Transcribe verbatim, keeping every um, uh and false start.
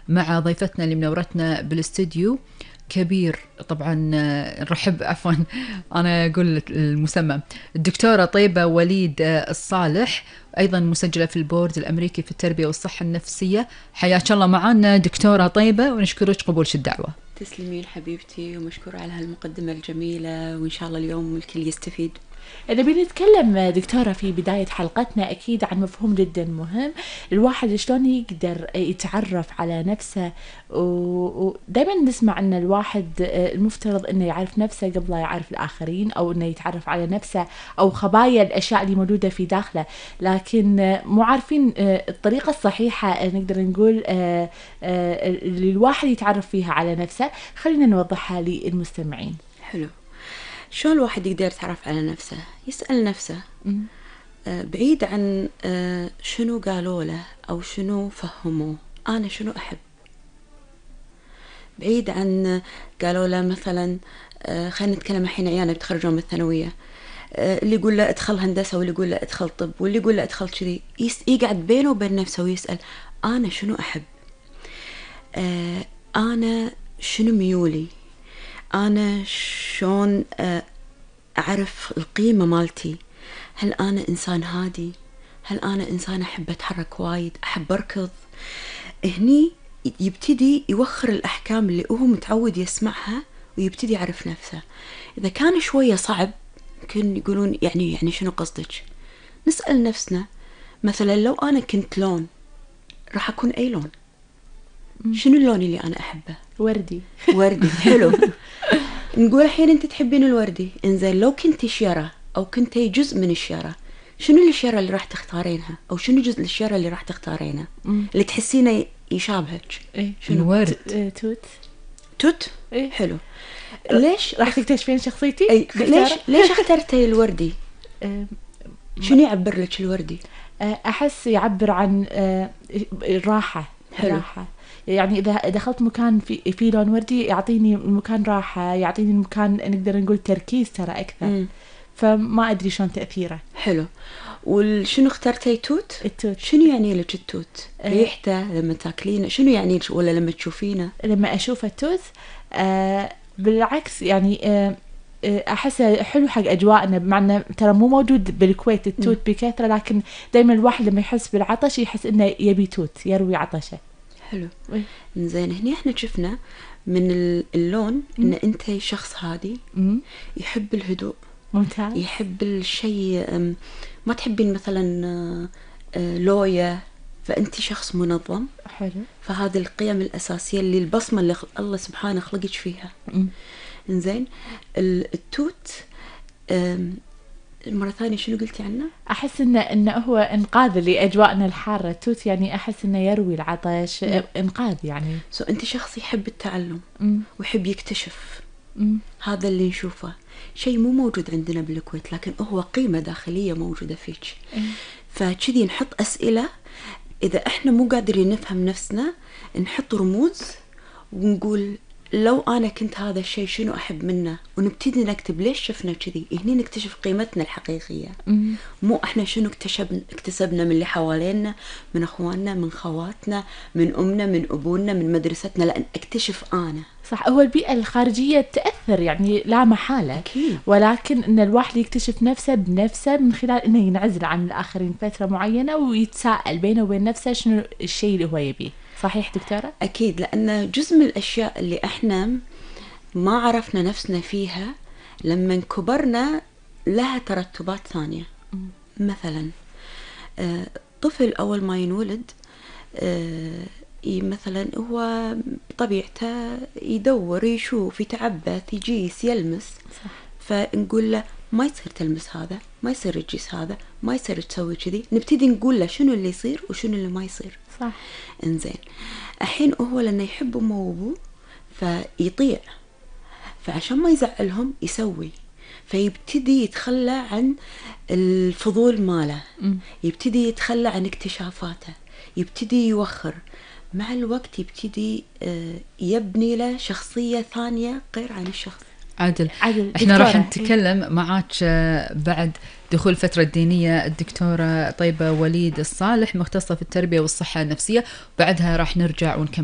مع ضيفتنا اللي منورتنا بالاستديو كبير. طبعا نرحب، عفوا أنا أقول المسمى، الدكتورة طيبة وليد الصالح، أيضا مسجلة في البورد الأمريكي في التربية والصحة النفسية. حياك الله معنا دكتورة طيبة، ونشكرك قبولك الدعوة. تسلمين حبيبتي، ومشكورة على هالمقدمة الجميلة، وإن شاء الله اليوم الكل يستفيد. نبي نتكلم دكتورة في بداية حلقتنا أكيد عن مفهوم جدا مهم، الواحد شلون يقدر يتعرف على نفسه. ودائما نسمع أن الواحد المفترض أنه يعرف نفسه قبل لا يعرف الآخرين، أو أنه يتعرف على نفسه أو خبايا الأشياء اللي موجودة في داخله، لكن مو عارفين الطريقة الصحيحة نقدر نقول اللي الواحد يتعرف فيها على نفسه. خلينا نوضحها للمستمعين. حلو. شلون الواحد يقدر يتعرف على نفسه؟ يسأل نفسه آه بعيد عن آه شنو قالوا له أو شنو فهموه، أنا شنو أحب. بعيد عن قالوا له مثلا آه خلينا نتكلم الحين عيالنا بيتخرجون من الثانوية، آه اللي يقول له ادخل هندسة، واللي يقول له ادخل طب، واللي يقول له ادخل كذي. يقعد بينه وبين نفسه ويسأل أنا شنو أحب، آه أنا شنو ميولي، أنا شلون أعرف القيمة مالتي. هل أنا إنسان هادي؟ هل أنا إنسان أحب أتحرك وايد، أحب أركض؟ هني يبتدي يوخر الأحكام اللي هو متعود يسمعها، ويبتدي يعرف نفسه. إذا كان شوية صعب يمكن يقولون يعني يعني شنو قصدك؟ نسأل نفسنا مثلا لو أنا كنت لون راح أكون أي لون؟ شنو اللون اللي أنا أحبه؟ وردي. وردي. حلو. نقول الحين أنت تحبين الوردي، إنزين لو كنتي شيرة أو كنتي جزء من الشيرة، شنو الشيرة اللي راح تختارينها، أو شنو جزء الشيرة اللي راح تختارينها اللي تحسينه يشابهك؟ إيه؟ شنو؟ الورد. توت. توت. إيه؟ حلو. ليش راح تكتشفين شخصيتي؟ أي ليش ليش اخترتي الوردي؟ أه شنو يعبر لك الوردي؟ أحس يعبر عن الراحة. حلو. الراحة. يعني إذا دخلت مكان في في لون وردي يعطيني المكان راحة، يعطيني المكان نقدر نقول تركيز ترى أكثر. م. فما أدري شلون تأثيره. حلو. وشنو اخترتي؟ توت. التوت. شنو يعني لك التوت؟ أه ريحته لما تاكلينه شنو يعني، ولا لما تشوفينه؟ لما أشوف التوت أه بالعكس يعني أه أحسه حلو حق أجواءنا، بمعنى ترى مو موجود بالكويت التوت م. بكثرة، لكن دايما الواحد لما يحس بالعطش يحس إنه يبي توت يروي عطشه. حلو. زين، هني احنا شفنا من اللون ان انت شخص هادي، يحب الهدوء. ممتاز. يحب الشيء، ما تحبين مثلا لوية، فانت شخص منظم. حلو. فهذه القيم الاساسيه اللي البصمه اللي الله سبحانه خلقك فيها. زين. التوت مرة ثانية شنو قلتي عنه؟ أحس إنه إنه هو إنقاذ لأجواءنا الحارة. التوت يعني أحس إنه يروي العطش. م. إنقاذ يعني. سو أنت شخص يحب التعلم. م. ويحب يكتشف. م. هذا اللي نشوفه شيء مو موجود عندنا بالكويت، لكن هو قيمة داخلية موجودة فيك. م. فكذي نحط أسئلة، إذا إحنا مو قادرين نفهم نفسنا نحط رموز ونقول لو أنا كنت هذا الشيء شنو أحب منه، ونبتدي نكتب ليش شفنا كذي. هني نكتشف قيمتنا الحقيقية. م- مو إحنا شنو اكتشبنا اكتسبنا من اللي حوالينا، من أخواننا، من خواتنا، من أمنا، من أبونا، من مدرستنا، لأن اكتشف أنا. صح. هو البيئة الخارجية تأثر يعني لا محالة. أكيد. ولكن إن الواحد يكتشف نفسه بنفسه من خلال إنه ينعزل عن الآخرين فترة معينة ويتساءل بينه وبين نفسه شنو الشيء اللي هو يبيه. صحيح دكتورة؟ أكيد، لأن جزء من الأشياء اللي إحنا ما عرفنا نفسنا فيها لما كبرنا لها ترتبات ثانية. م. مثلا آه طفل أول ما ينولد آه مثلا هو بطبيعته يدور يشوف يتعبث يجيس يلمس. صح. فنقول له ما يصير تلمس هذا، ما يصير تجيس هذا، ما يصير تسوي كذي. نبتدي نقول له شنو اللي يصير وشنو اللي ما يصير. صح. انزين، الحين هو لأنه يحب أمه وأبوه فيطيع، فعشان ما يزعلهم يسوي، فيبتدي يتخلى عن الفضول ماله. م. يبتدي يتخلى عن اكتشافاته، يبتدي يوخر. مع الوقت يبتدي يبني له شخصية ثانية غير عن الشخص. عادل, عادل احنا راح نتكلم معاك بعد دخول الفترة الدينية الدكتورة طيبة وليد الصالح، مختصة في التربية والصحة النفسية، بعدها راح نرجع ونكمل.